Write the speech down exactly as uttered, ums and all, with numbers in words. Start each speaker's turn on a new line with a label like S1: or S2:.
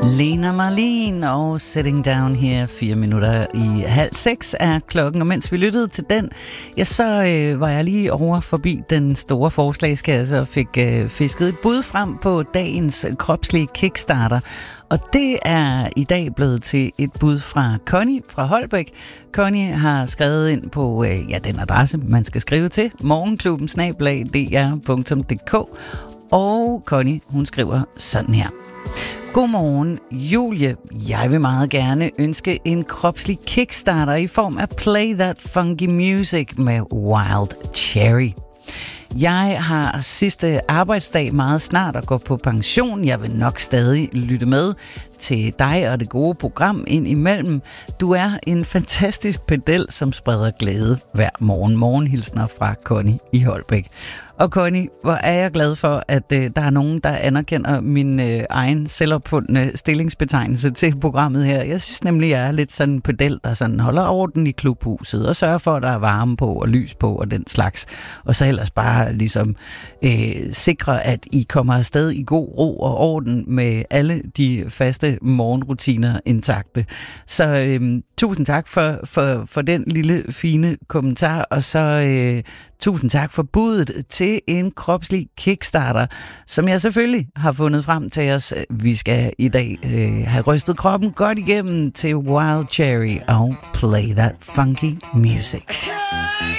S1: Lena Marlin og Sitting Down Here. Fire minutter i halv seks er klokken, og mens vi lyttede til den, ja, så øh, var jeg lige over forbi den store forslagskasse og fik øh, fisket et bud frem på dagens kropslige kickstarter. Og det er i dag blevet til et bud fra Connie fra Holbæk. Connie har skrevet ind på øh, ja, den adresse, man skal skrive til, morgenklubben snabel-a d r punktum d k. Og Connie, hun skriver sådan her. Godmorgen, Julie. Jeg vil meget gerne ønske en kropslig kickstarter i form af Play That Funky Music med Wild Cherry. Jeg har sidste arbejdsdag meget snart at gå på pension. Jeg vil nok stadig lytte med til dig og det gode program ind imellem. Du er en fantastisk pedel, som spreder glæde hver morgen. Morgenhilsner fra Connie i Holbæk. Og Connie, hvor er jeg glad for, at øh, der er nogen, der anerkender min øh, egen selvopfundne stillingsbetegnelse til programmet her. Jeg synes nemlig, jeg er lidt sådan en pedel, der sådan holder orden i klubhuset og sørger for, at der er varme på og lys på og den slags. Og så ellers bare ligesom øh, sikre, at I kommer afsted i god ro og orden med alle de faste morgenrutiner intakte. Så øh, tusind tak for, for, for den lille fine kommentar, og så øh, tusind tak for budet til en kropslig kickstarter, som jeg selvfølgelig har fundet frem til os. Vi skal i dag øh, have rystet kroppen godt igennem til Wild Cherry og Play That Funky Music.